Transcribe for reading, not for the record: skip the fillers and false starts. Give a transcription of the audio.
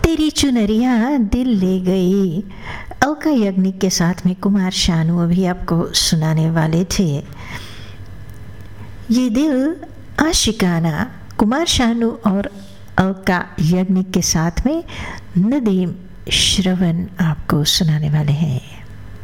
तेरी चुनरिया दिल ले गई, अलका याग्निक के साथ में कुमार शानू अभी आपको सुनाने वाले थे। ये दिल आशिकाना कुमार शानू और अलका याग्निक के साथ में नदीम श्रवण आपको सुनाने वाले हैं।